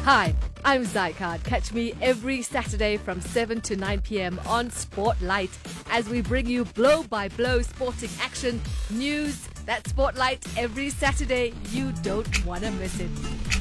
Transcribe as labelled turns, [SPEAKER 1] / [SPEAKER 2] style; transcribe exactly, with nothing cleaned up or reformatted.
[SPEAKER 1] Hi, I'm Zycard. Catch me every Saturday from seven to nine p.m. on Spotlight as we bring you blow-by-blow sporting action, news, that Spotlight every Saturday. You don't want to miss it.